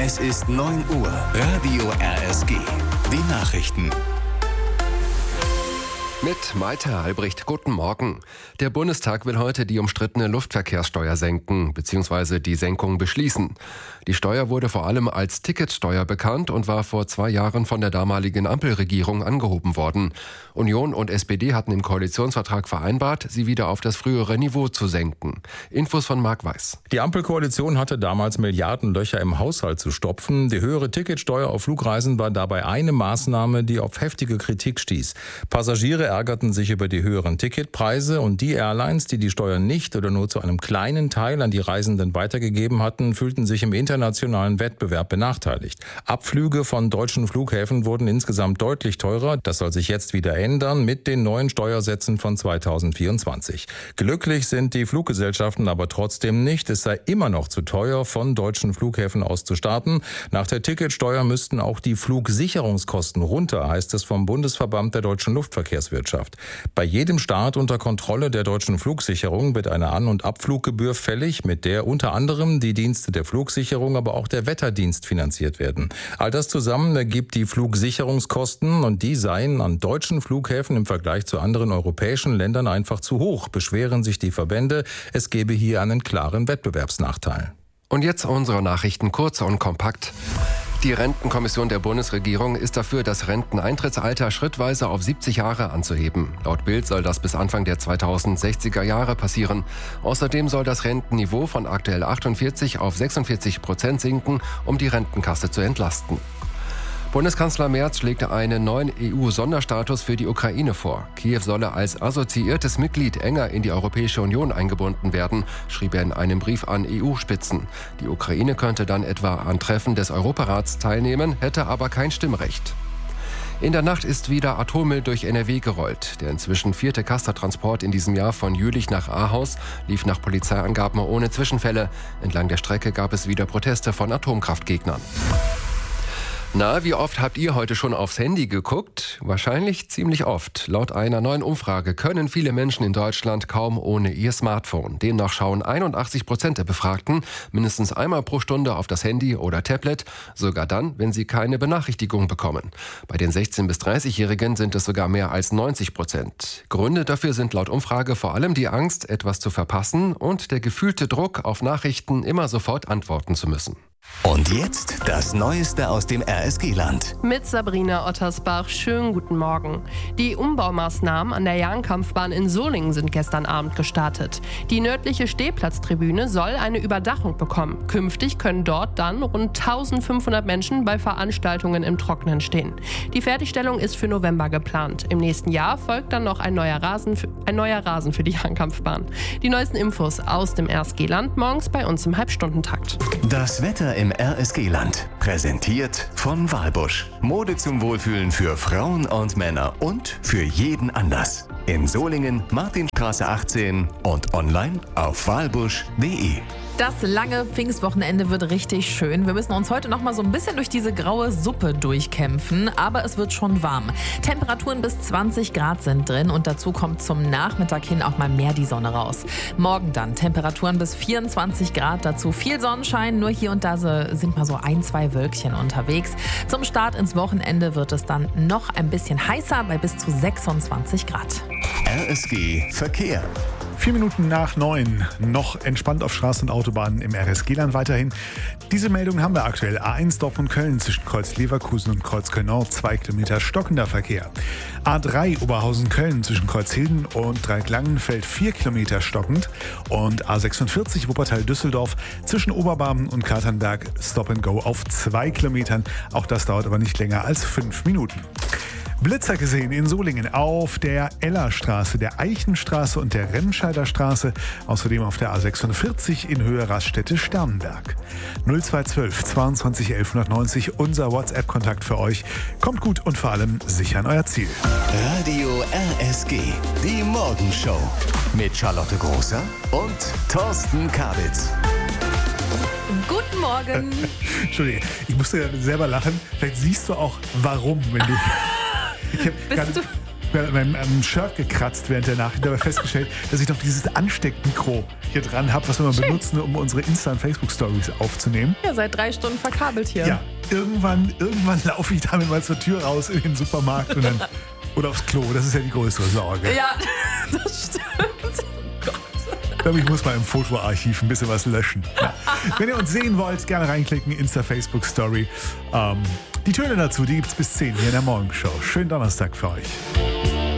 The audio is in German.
Es ist 9 Uhr. Radio RSG. Die Nachrichten. Mit Maite Albrecht, guten Morgen. Der Bundestag will heute die umstrittene Luftverkehrssteuer senken bzw. die Senkung beschließen. Die Steuer wurde vor allem als Ticketsteuer bekannt und war vor 2 Jahren von der damaligen Ampelregierung angehoben worden. Union und SPD hatten im Koalitionsvertrag vereinbart, sie wieder auf das frühere Niveau zu senken. Infos von Marc Weiß. Die Ampelkoalition hatte damals Milliardenlöcher im Haushalt zu stopfen. Die höhere Ticketsteuer auf Flugreisen war dabei eine Maßnahme, die auf heftige Kritik stieß. Passagiere ärgerten sich über die höheren Ticketpreise und die Airlines, die die Steuer nicht oder nur zu einem kleinen Teil an die Reisenden weitergegeben hatten, fühlten sich im internationalen Wettbewerb benachteiligt. Abflüge von deutschen Flughäfen wurden insgesamt deutlich teurer. Das soll sich jetzt wieder ändern mit den neuen Steuersätzen von 2024. Glücklich sind die Fluggesellschaften aber trotzdem nicht. Es sei immer noch zu teuer, von deutschen Flughäfen aus zu starten. Nach der Ticketsteuer müssten auch die Flugsicherungskosten runter, heißt es vom Bundesverband der deutschen Luftverkehrswirtschaft. Bei jedem Start unter Kontrolle der deutschen Flugsicherung wird eine An- und Abfluggebühr fällig, mit der unter anderem die Dienste der Flugsicherung, aber auch der Wetterdienst finanziert werden. All das zusammen ergibt die Flugsicherungskosten und die seien an deutschen Flughäfen im Vergleich zu anderen europäischen Ländern einfach zu hoch, beschweren sich die Verbände. Es gebe hier einen klaren Wettbewerbsnachteil. Und jetzt unsere Nachrichten kurz und kompakt. Die Rentenkommission der Bundesregierung ist dafür, das Renteneintrittsalter schrittweise auf 70 Jahre anzuheben. Laut Bild soll das bis Anfang der 2060er Jahre passieren. Außerdem soll das Rentenniveau von aktuell 48 auf 46% sinken, um die Rentenkasse zu entlasten. Bundeskanzler Merz schlägt einen neuen EU-Sonderstatus für die Ukraine vor. Kiew solle als assoziiertes Mitglied enger in die Europäische Union eingebunden werden, schrieb er in einem Brief an EU-Spitzen. Die Ukraine könnte dann etwa an Treffen des Europarats teilnehmen, hätte aber kein Stimmrecht. In der Nacht ist wieder Atommüll durch NRW gerollt. Der inzwischen 4. Castor-Transport in diesem Jahr von Jülich nach Ahaus lief nach Polizeiangaben ohne Zwischenfälle. Entlang der Strecke gab es wieder Proteste von Atomkraftgegnern. Na, wie oft habt ihr heute schon aufs Handy geguckt? Wahrscheinlich ziemlich oft. Laut einer neuen Umfrage können viele Menschen in Deutschland kaum ohne ihr Smartphone. Demnach schauen 81% der Befragten mindestens einmal pro Stunde auf das Handy oder Tablet, sogar dann, wenn sie keine Benachrichtigung bekommen. Bei den 16- bis 30-Jährigen sind es sogar mehr als 90%. Gründe dafür sind laut Umfrage vor allem die Angst, etwas zu verpassen und der gefühlte Druck, auf Nachrichten immer sofort antworten zu müssen. Und jetzt das Neueste aus dem RSG-Land. Mit Sabrina Ottersbach, schönen guten Morgen. Die Umbaumaßnahmen an der Jahnkampfbahn in Solingen sind gestern Abend gestartet. Die nördliche Stehplatztribüne soll eine Überdachung bekommen. Künftig können dort dann rund 1500 Menschen bei Veranstaltungen im Trockenen stehen. Die Fertigstellung ist für November geplant. Im nächsten Jahr folgt dann noch ein neuer Rasen für die Jahnkampfbahn. Die neuesten Infos aus dem RSG-Land morgens bei uns im Halbstundentakt. Das Wetter im RSG-Land. Präsentiert von Walbusch. Mode zum Wohlfühlen für Frauen und Männer und für jeden Anlass. In Solingen, Martinstraße 18 und online auf walbusch.de. Das lange Pfingstwochenende wird richtig schön. Wir müssen uns heute noch mal so ein bisschen durch diese graue Suppe durchkämpfen, aber es wird schon warm. Temperaturen bis 20 Grad sind drin und dazu kommt zum Nachmittag hin auch mal mehr die Sonne raus. Morgen dann Temperaturen bis 24 Grad, dazu viel Sonnenschein, nur hier und da sind mal so 1-2 Wölkchen unterwegs. Zum Start ins Wochenende wird es dann noch ein bisschen heißer bei bis zu 26 Grad. RSG Verkehr. 4 Minuten nach 9, noch entspannt auf Straßen und Autobahnen im RSG-Land weiterhin. Diese Meldung haben wir aktuell. A1 Dortmund-Köln zwischen Kreuz Leverkusen und Kreuz Köln-Nord, 2 Kilometer stockender Verkehr. A3 Oberhausen-Köln zwischen Kreuzhilden und Dreiecklangenfeld 4 Kilometer stockend. Und A46 Wuppertal-Düsseldorf zwischen Oberbarmen und Katernberg Stop and Go auf 2 Kilometern. Auch das dauert aber nicht länger als 5 Minuten. Blitzer gesehen in Solingen auf der Ellerstraße, der Eichenstraße und der Remscheider Straße. Außerdem auf der A46 in Höhe Raststätte Sternenberg. 0212 22 1190, unser WhatsApp-Kontakt für euch. Kommt gut und vor allem sicher an euer Ziel. Radio RSG, die Morgenshow. Mit Charlotte Großer und Thorsten Kabitz. Guten Morgen. Entschuldige, ich musste selber lachen. Vielleicht siehst du auch, warum, wenn du... meinem Shirt gekratzt während der Nachricht, aber festgestellt, dass ich noch dieses Ansteckmikro hier dran habe, was wir mal benutzen, um unsere Insta- und Facebook-Stories aufzunehmen. Ja, seit 3 Stunden verkabelt hier. Ja, irgendwann laufe ich damit mal zur Tür raus in den Supermarkt und dann, oder aufs Klo. Das ist ja die größere Sorge. Ja, das stimmt. Ich glaube, ich muss mal im Fotoarchiv ein bisschen was löschen. Ja. Wenn ihr uns sehen wollt, gerne reinklicken, Insta, Facebook Story. Die Töne dazu, die gibt's bis 10 hier in der Morgenshow. Schönen Donnerstag für euch.